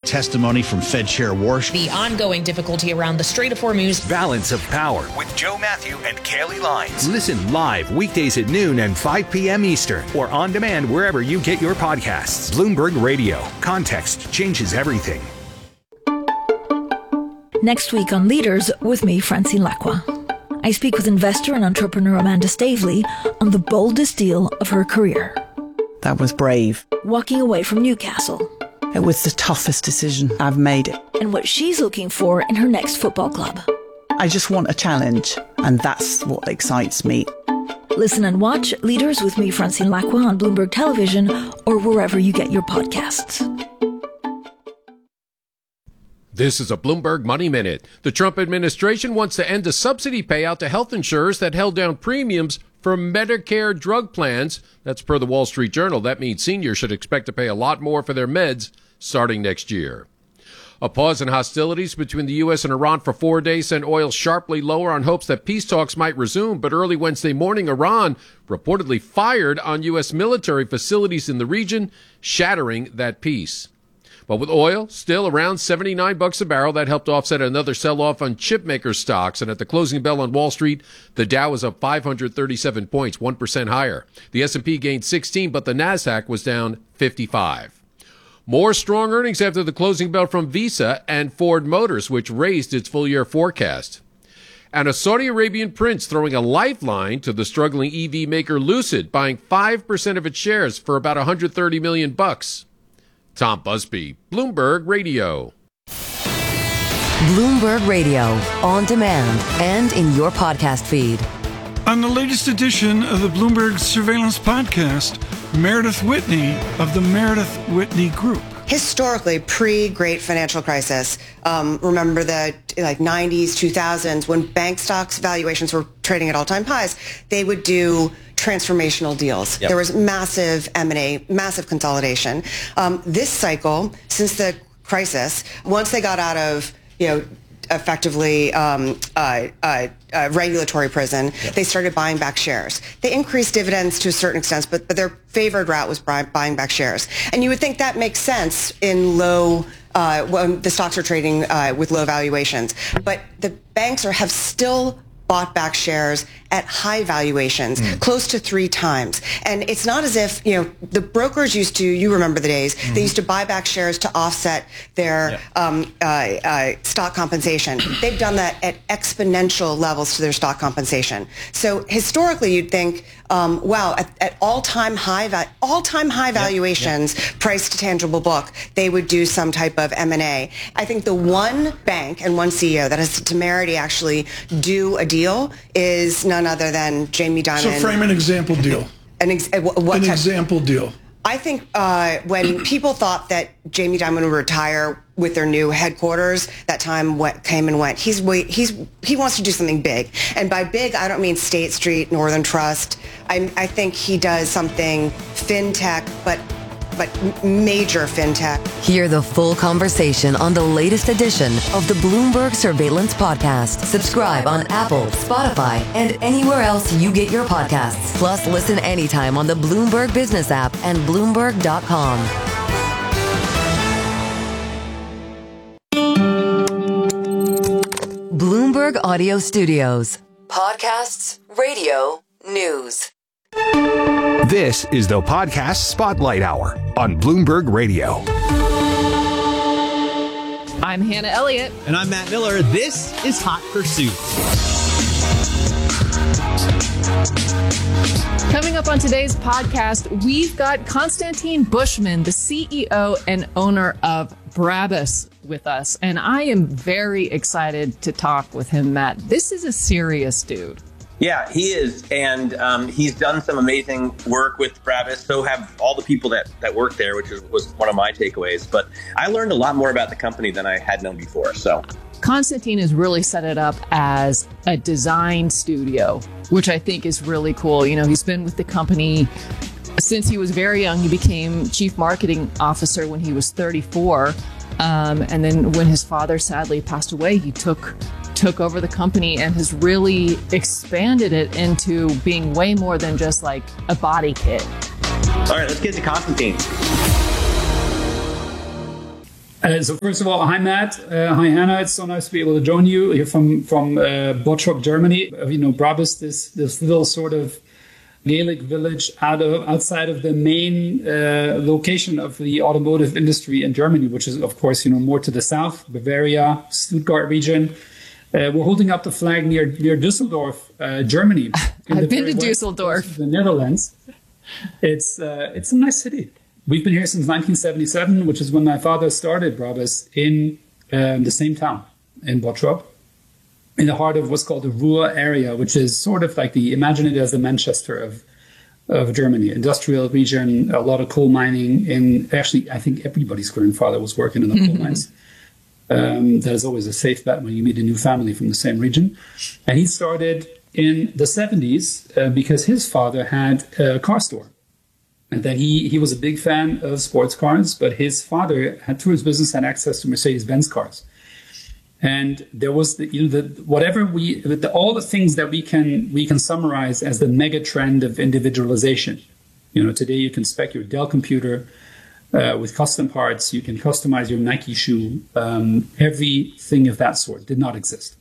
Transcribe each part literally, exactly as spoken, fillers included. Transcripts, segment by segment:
testimony from Fed Chair Warsh. The ongoing difficulty around the Strait of Hormuz. Balance of Power with Joe Matthew and Kaylee Lyons. Listen live weekdays at noon and five p.m. Eastern or on demand wherever you get your podcasts. Bloomberg Radio. Context changes everything. Next week on Leaders with me, Francine Lacqua. I speak with investor and entrepreneur Amanda Stavely on the boldest deal of her career. That was brave. Walking away from Newcastle. It was the toughest decision. I've made it. And what she's looking for in her next football club. I just want a challenge, and that's what excites me. Listen and watch Leaders with me, Francine Lacqua, on Bloomberg Television or wherever you get your podcasts. This is a Bloomberg Money Minute. The Trump administration wants to end a subsidy payout to health insurers that held down premiums for Medicare drug plans. That's per the Wall Street Journal. That means seniors should expect to pay a lot more for their meds starting next year. A pause in hostilities between the U S and Iran for four days sent oil sharply lower on hopes that peace talks might resume. But early Wednesday morning, Iran reportedly fired on U S military facilities in the region, shattering that peace. But with oil still around seventy-nine bucks a barrel, that helped offset another sell-off on chipmaker stocks. And at the closing bell on Wall Street, the Dow was up five hundred thirty-seven points, one percent higher. The S and P gained sixteen, but the Nasdaq was down fifty-five. More strong earnings after the closing bell from Visa and Ford Motors, which raised its full-year forecast. And a Saudi Arabian prince throwing a lifeline to the struggling E V maker Lucid, buying five percent of its shares for about one hundred thirty million bucks. Tom Busby, Bloomberg Radio. Bloomberg Radio, on demand and in your podcast feed. On the latest edition of the Bloomberg Surveillance Podcast, Meredith Whitney of the Meredith Whitney Group. Historically, pre-Great Financial Crisis, um, remember the like nineties, two thousands, when bank stocks valuations were trading at all-time highs, they would do transformational deals. Yep. There was massive M and A, massive consolidation. Um, this cycle, since the crisis, once they got out of, you know, effectively um, uh, uh, uh, regulatory prison, yep. they started buying back shares. They increased dividends to a certain extent, but, but their favored route was buy, buying back shares. And you would think that makes sense in low, uh, when the stocks are trading uh, with low valuations. But the banks are have still bought back shares at high valuations, mm. close to three times. And it's not as if, you know, the brokers used to, you remember the days, mm-hmm. they used to buy back shares to offset their yeah. um, uh, uh, stock compensation. They've done that at exponential levels to their stock compensation. So historically, you'd think, um, wow, at, at all-time high, va- all-time high valuations, yeah. Yeah. price to tangible book, they would do some type of M and A. I think the one bank and one C E O that has the temerity actually do a deal is none other than Jamie Dimon. So frame an example deal. An, ex- what an type? example deal. I think uh, when people thought that Jamie Dimon would retire with their new headquarters, that time went, came and went. He's wait, he's he wants to do something big, and by big I don't mean State Street, Northern Trust. I, I think he does something fintech, but. but major fintech. Hear the full conversation on the latest edition of the Bloomberg Surveillance Podcast. Subscribe on Apple, Spotify, and anywhere else you get your podcasts. Plus, listen anytime on the Bloomberg Business app and Bloomberg dot com. Bloomberg Audio Studios. Podcasts, radio, news. This is the Podcast Spotlight Hour on Bloomberg Radio. I'm Hannah Elliott. And I'm Matt Miller. This is Hot Pursuit. Coming up on today's podcast, we've got Konstantin Bushman, the C E O and owner of Brabus, with us. And I am very excited to talk with him, Matt. This is a serious dude. Yeah, he is. And um, he's done some amazing work with Brabus. So have all the people that, that work there, which is, was one of my takeaways. But I learned a lot more about the company than I had known before. So Konstantin has really set it up as a design studio, which I think is really cool. You know, he's been with the company since he was very young. He became chief marketing officer when he was thirty-four. Um, and then when his father sadly passed away, he took took over the company and has really expanded it into being way more than just like a body kit. All right, let's get to Konstantin. Uh, so first of all, hi Matt, uh, hi Hannah. It's so nice to be able to join you here from from uh, Bottrop, Germany. Uh, you know, Brabus, this this little sort of Gaelic village out of outside of the main uh, location of the automotive industry in Germany, which is of course you know more to the south, Bavaria, Stuttgart region. Uh, we're holding up the flag near near Düsseldorf, uh, Germany. I've been to Düsseldorf, the Netherlands. It's uh, it's a nice city. We've been here since nineteen seventy-seven, which is when my father started Brabus in um, the same town, in Bottrop, in the heart of what's called the Ruhr area, which is sort of like the, imagine it as the Manchester of of Germany, industrial region, a lot of coal mining. In actually, I think everybody's grandfather was working in the coal mines. Um, that is always a safe bet when you meet a new family from the same region. And he started in the seventies uh, because his father had a car store. And that he, he was a big fan of sports cars, but his father had, through his business, had access to Mercedes-Benz cars. And there was the, you know, the, whatever we, the, all the things that we can, we can summarize as the mega trend of individualization. You know, today you can spec your Dell computer uh, with custom parts. You can customize your Nike shoe. Um, everything of that sort did not exist.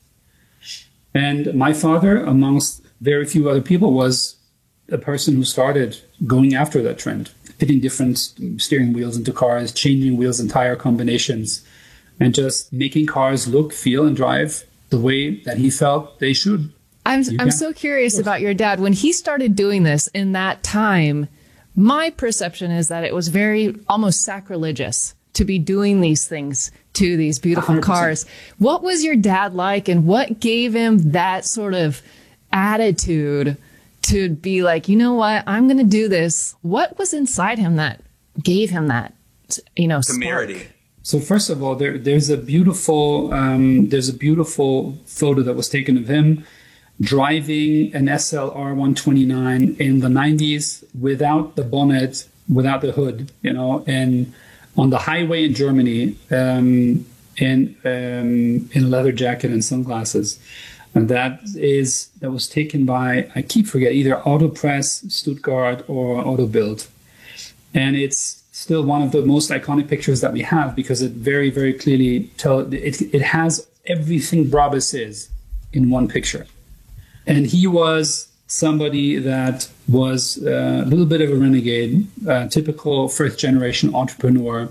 And my father, amongst very few other people, was a person who started going after that trend, fitting different steering wheels into cars, changing wheels and tire combinations, and just making cars look, feel, and drive the way that he felt they should. I'm You I'm can- so curious about your dad. When he started doing this in that time, my perception is that it was very almost sacrilegious to be doing these things to these beautiful one hundred percent. cars. What was your dad like, and what gave him that sort of attitude to be like, you know what, I'm going to do this? What was inside him that gave him that, you know, spark? So first of all, there, there's a beautiful um, there's a beautiful photo that was taken of him driving an S L R one twenty-nine in the nineties without the bonnet, without the hood, you know, and on the highway in Germany, um, in um, in a leather jacket and sunglasses. And that is that was taken by, I keep forgetting, either Autopress Stuttgart or Autobild. And it's still one of the most iconic pictures that we have because it very, very clearly tell it it has everything Brabus is in one picture. And he was somebody that was uh, a little bit of a renegade, uh, typical first generation entrepreneur,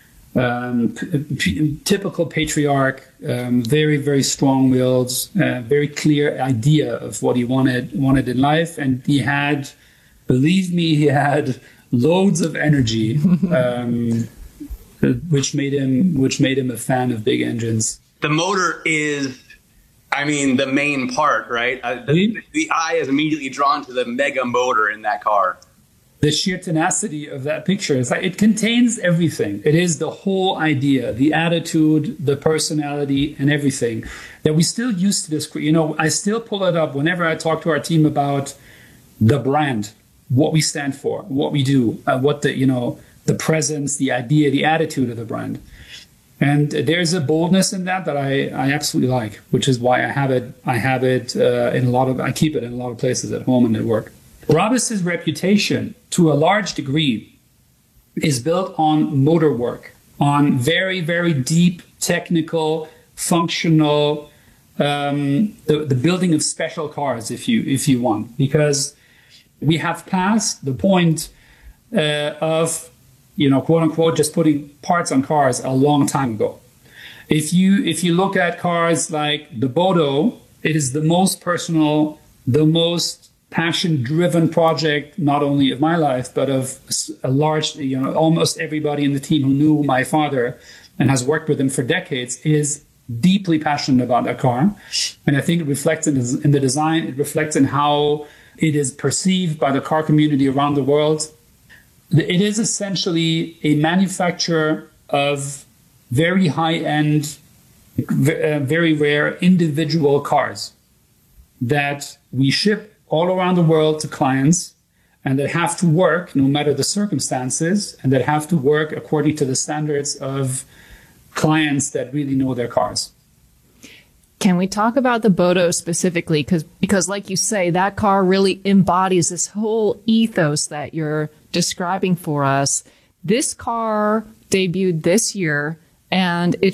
um, p- p- typical patriarch, um, very, very strong willed, uh, very clear idea of what he wanted wanted in life. And he had, believe me, he had loads of energy, um, which made him which made him a fan of big engines. The motor is, I mean, the main part, right? Uh, the, the eye is immediately drawn to the mega motor in that car. The sheer tenacity of that picture is like it contains everything. It is the whole idea, the attitude, the personality, and everything that we still use to this. You know, I still pull it up whenever I talk to our team about the brand, what we stand for, what we do, uh, what the you know the presence, the idea, the attitude of the brand. And there's a boldness in that that I, I absolutely like, which is why I have it. I have it uh, in a lot of. I keep it in a lot of places at home and at work. Brabus's reputation, to a large degree, is built on motor work, on very, very deep, technical, functional, um, the, the building of special cars, if you if you want, because we have passed the point uh, of, you know, quote unquote, just putting parts on cars a long time ago. If you if you look at cars like the Bodo, it is the most personal, the most passion-driven project, not only of my life, but of a large, you know, almost everybody in the team who knew my father and has worked with him for decades is deeply passionate about that car. And I think it reflects in, in the design. It reflects in how it is perceived by the car community around the world. It is essentially a manufacturer of very high-end, very rare individual cars that we ship all around the world to clients, and that have to work no matter the circumstances, and that have to work according to the standards of clients that really know their cars. Can we talk about the Bodo specifically? Because, because like you say, that car really embodies this whole ethos that you're describing for us. This car debuted this year, And it